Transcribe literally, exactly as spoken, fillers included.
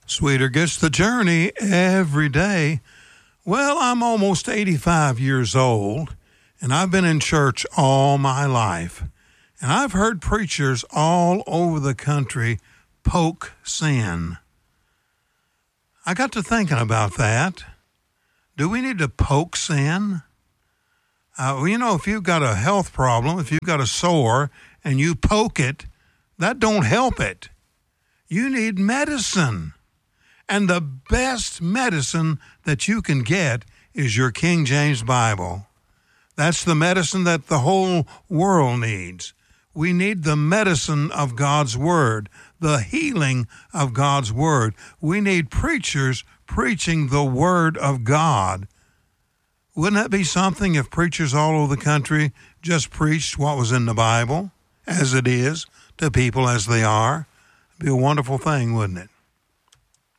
Sweeter gets the journey every day. Well, I'm almost eighty-five years old, and I've been in church all my life. And I've heard preachers all over the country poke sin. I got to thinking about that. Do we need to poke sin? Uh, well, you know, if you've got a health problem, if you've got a sore, and you poke it, that don't help it. You need medicine. And the best medicine that you can get is your King James Bible. That's the medicine that the whole world needs. We need the medicine of God's Word, the healing of God's Word. We need preachers preaching the Word of God. Wouldn't that be something if preachers all over the country just preached what was in the Bible, as it is, to people as they are? It'd be a wonderful thing, wouldn't it?